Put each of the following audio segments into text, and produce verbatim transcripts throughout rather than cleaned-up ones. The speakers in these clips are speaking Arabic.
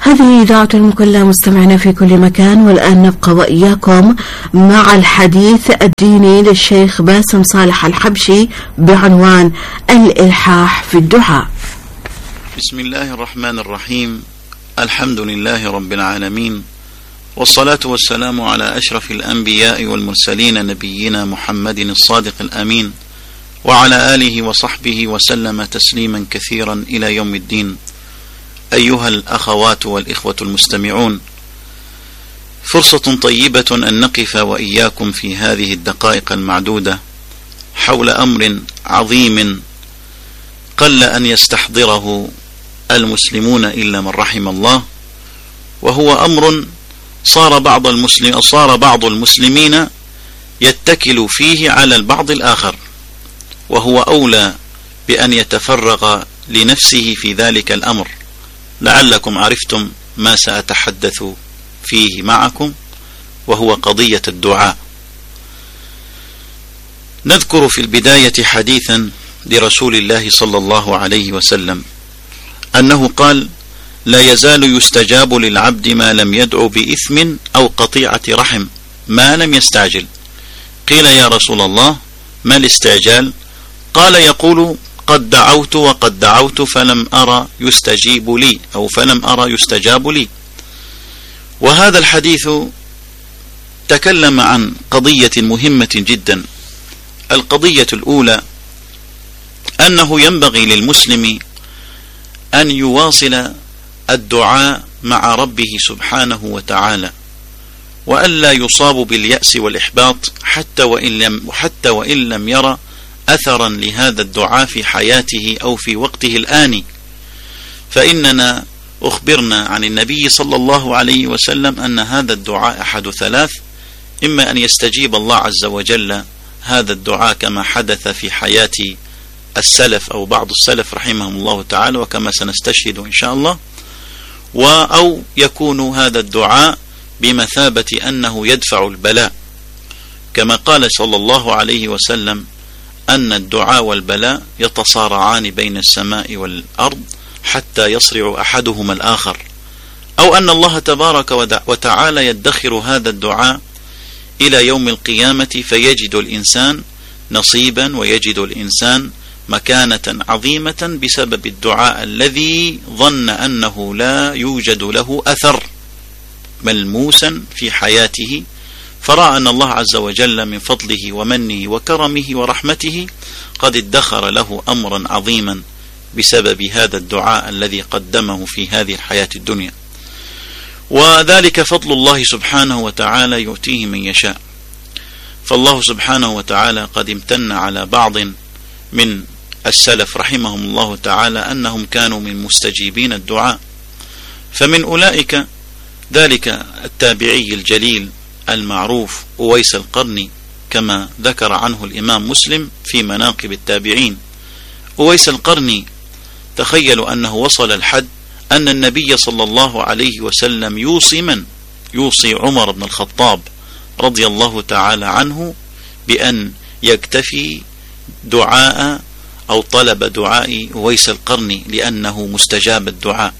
هذه إذاعة المكلا مستمعنا في كل مكان، والآن نبقى وإياكم مع الحديث الديني للشيخ باسم صالح الحبشي بعنوان الإلحاح في الدعاء. بسم الله الرحمن الرحيم. الحمد لله رب العالمين، والصلاة والسلام على أشرف الأنبياء والمرسلين نبينا محمد الصادق الأمين، وعلى آله وصحبه وسلم تسليما كثيرا إلى يوم الدين. أيها الأخوات والإخوة المستمعون، فرصة طيبة أن نقف وإياكم في هذه الدقائق المعدودة حول أمر عظيم قل أن يستحضره المسلمون إلا من رحم الله، وهو أمر صار بعض المسلم صار بعض المسلمين يتكل فيه على البعض الآخر، وهو أولى بأن يتفرغ لنفسه في ذلك الأمر. لعلكم عرفتم ما سأتحدث فيه معكم، وهو قضية الدعاء. نذكر في البداية حديثا لرسول الله صلى الله عليه وسلم أنه قال: لا يزال يستجاب للعبد ما لم يدعو بإثم أو قطيعة رحم ما لم يستعجل. قيل: يا رسول الله، ما الاستعجال؟ قال: يقول: قد دعوت وقد دعوت فلم أرى يستجيب لي أو فلم أرى يستجاب لي. وهذا الحديث تكلم عن قضية مهمة جدا. القضية الأولى أنه ينبغي للمسلم أن يواصل الدعاء مع ربه سبحانه وتعالى، وألا يصاب باليأس والإحباط حتى وإن لم, حتى وإن لم يرى أثرا لهذا الدعاء في حياته أو في وقته الآني. فإننا أخبرنا عن النبي صلى الله عليه وسلم أن هذا الدعاء أحد ثلاث: إما أن يستجيب الله عز وجل هذا الدعاء كما حدث في حياة السلف أو بعض السلف رحمهم الله تعالى، وكما سنستشهد إن شاء الله، أو يكون هذا الدعاء بمثابة أنه يدفع البلاء، كما قال صلى الله عليه وسلم أن الدعاء والبلاء يتصارعان بين السماء والأرض حتى يصرع أحدهما الآخر، أو أن الله تبارك وتعالى يدخر هذا الدعاء إلى يوم القيامة فيجد الإنسان نصيبا ويجد الإنسان مكانة عظيمة بسبب الدعاء الذي ظن أنه لا يوجد له أثر ملموسا في حياته، فرأى أن الله عز وجل من فضله ومنه وكرمه ورحمته قد ادخر له أمرا عظيما بسبب هذا الدعاء الذي قدمه في هذه الحياة الدنيا. وذلك فضل الله سبحانه وتعالى يؤتيه من يشاء. فالله سبحانه وتعالى قد امتن على بعض من السلف رحمهم الله تعالى أنهم كانوا من مستجيبين الدعاء. فمن أولئك ذلك التابعي الجليل المعروف أويس القرني، كما ذكر عنه الإمام مسلم في مناقب التابعين. أويس القرني تخيلوا أنه وصل الحد أن النبي صلى الله عليه وسلم يوصي من؟ يوصي عمر بن الخطاب رضي الله تعالى عنه بأن يكتفي دعاء أو طلب دعاء أويس القرني لأنه مستجاب الدعاء.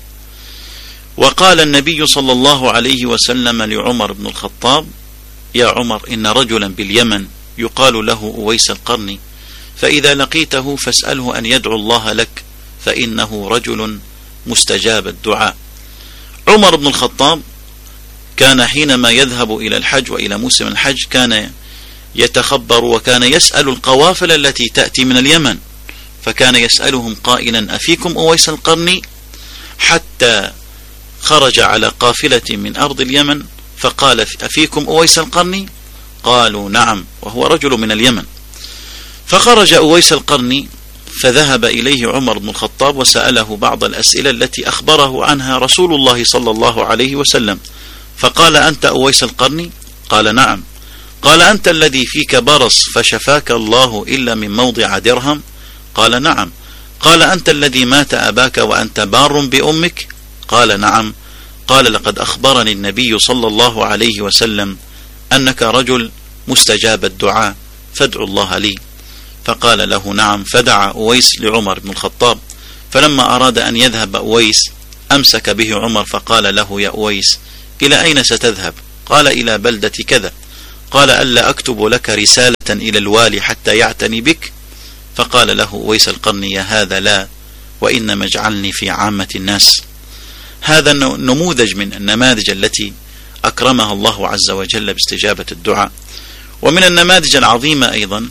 وقال النبي صلى الله عليه وسلم لعمر بن الخطاب: يا عمر، إن رجلا باليمن يقال له أويس القرني، فإذا لقيته فاسأله أن يدعو الله لك، فإنه رجل مستجاب الدعاء. عمر بن الخطاب كان حينما يذهب إلى الحج وإلى موسم الحج كان يتخبر وكان يسأل القوافل التي تأتي من اليمن، فكان يسألهم قائلا: أفيكم أويس القرني؟ حتى خرج على قافلة من أرض اليمن فقال: أفيكم أويس القرني؟ قالوا: نعم، وهو رجل من اليمن. فخرج أويس القرني فذهب إليه عمر بن الخطاب وسأله بعض الأسئلة التي أخبره عنها رسول الله صلى الله عليه وسلم، فقال: أنت أويس القرني؟ قال: نعم. قال: أنت الذي فيك برص فشفاك الله إلا من موضع درهم؟ قال: نعم. قال: أنت الذي مات أباك وأنت بار بأمك؟ قال: نعم. قال: لقد أخبرني النبي صلى الله عليه وسلم أنك رجل مستجاب الدعاء، فادعوا الله لي. فقال له: نعم. فدعا أويس لعمر بن الخطاب. فلما أراد أن يذهب أويس أمسك به عمر فقال له: يا أويس، إلى أين ستذهب؟ قال: إلى بلدة كذا. قال: ألا أكتب لك رسالة إلى الوالي حتى يعتني بك؟ فقال له أويس القرني: يا هذا لا، وإنما اجعلني في عامة الناس. هذا نموذج من النماذج التي أكرمها الله عز وجل باستجابة الدعاء. ومن النماذج العظيمة أيضا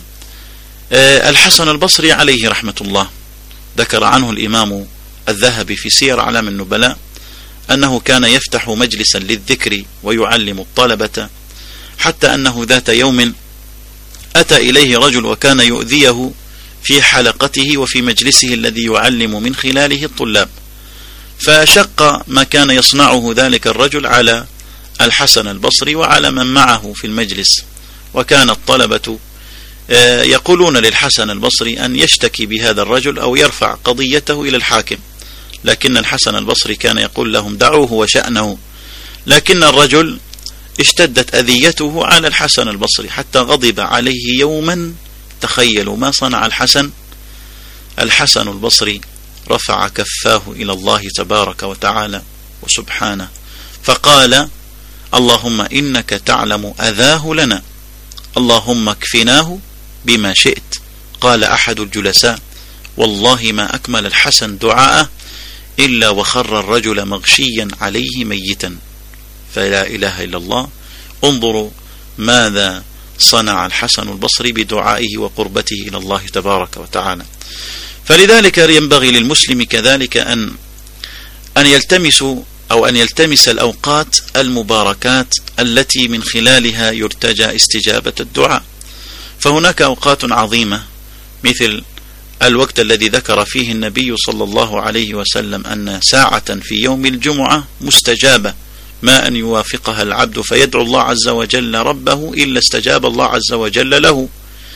الحسن البصري عليه رحمة الله، ذكر عنه الإمام الذهبي في سير أعلام النبلاء أنه كان يفتح مجلسا للذكر ويعلم الطلبة، حتى أنه ذات يوم أتى إليه رجل وكان يؤذيه في حلقته وفي مجلسه الذي يعلم من خلاله الطلاب، فشق ما كان يصنعه ذلك الرجل على الحسن البصري وعلى من معه في المجلس. وكان الطلبة يقولون للحسن البصري أن يشتكي بهذا الرجل أو يرفع قضيته إلى الحاكم، لكن الحسن البصري كان يقول لهم: دعوه وشأنه. لكن الرجل اشتدت أذيته على الحسن البصري حتى غضب عليه يوما. تخيلوا ما صنع الحسن الحسن البصري، رفع كفاه إلى الله تبارك وتعالى وسبحانه فقال: اللهم إنك تعلم أذاه لنا، اللهم اكفناه بما شئت. قال أحد الجلساء: والله ما أكمل الحسن دعاءه إلا وخر الرجل مغشيا عليه ميتا. فلا إله إلا الله. انظروا ماذا صنع الحسن البصري بدعائه وقربته إلى الله تبارك وتعالى. فلذلك ينبغي للمسلم كذلك أن أن يلتمس أو أن يلتمس الأوقات المباركات التي من خلالها يرتجى استجابة الدعاء. فهناك أوقات عظيمة مثل الوقت الذي ذكر فيه النبي صلى الله عليه وسلم أن ساعة في يوم الجمعة مستجابة، ما أن يوافقها العبد فيدعو الله عز وجل ربه إلا استجاب الله عز وجل له.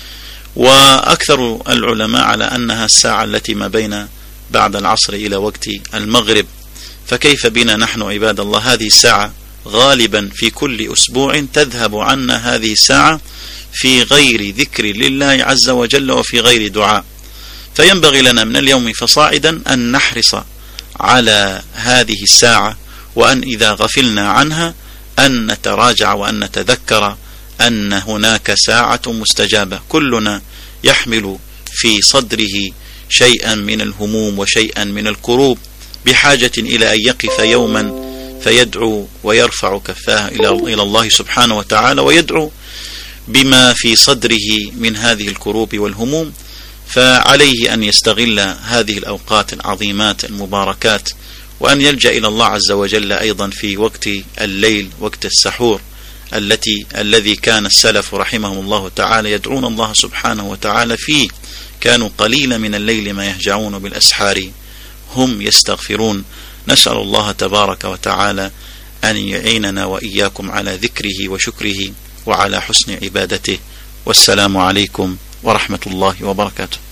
وأكثر العلماء على أنها الساعة التي ما بين بعد العصر إلى وقت المغرب، فكيف بنا نحن عباد الله؟ هذه الساعة غالبا في كل أسبوع تذهب عنا هذه الساعة في غير ذكر لله عز وجل وفي غير دعاء. فينبغي لنا من اليوم فصاعدا أن نحرص على هذه الساعة، وأن إذا غفلنا عنها أن نتراجع وأن نتذكر أن هناك ساعة مستجابة. كلنا يحمل في صدره شيئا من الهموم وشيئا من الكروب، بحاجة إلى أن يقف يوما فيدعو ويرفع كفاه إلى الله سبحانه وتعالى ويدعو بما في صدره من هذه الكروب والهموم. فعليه أن يستغل هذه الأوقات العظيمات المباركات، وأن يلجأ إلى الله عز وجل أيضا في وقت الليل، وقت السحور، التي الذي كان السلف رحمهم الله تعالى يدعون الله سبحانه وتعالى فيه. كانوا قليلا من الليل ما يهجعون بالأسحار هم يستغفرون. نسأل الله تبارك وتعالى أن يعيننا وإياكم على ذكره وشكره وعلى حسن عبادته. والسلام عليكم ورحمة الله وبركاته.